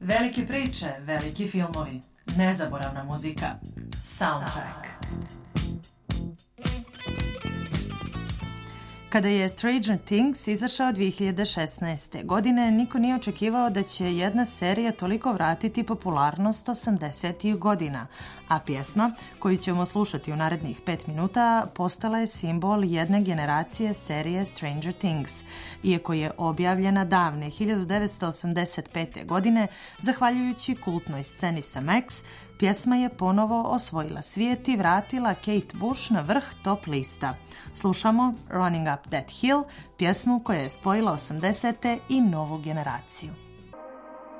Velike priče, veliki filmovi, nezaboravna muzika, soundtrack. Kada je Stranger Things izašao 2016. godine, niko nije očekivao da će jedna serija toliko vratiti popularnost 80-ih godina, a pjesma, koju ćemo slušati u narednih 5 minuta, postala je simbol jedne generacije serije Stranger Things. Iako je objavljena davne 1985. godine, zahvaljujući kultnoj sceni sa Max, pjesma je ponovo osvojila svijet i vratila Kate Bush na vrh top lista. Slušamo Running Up That Hill, pjesmu koja je spojila 80. i novu generaciju.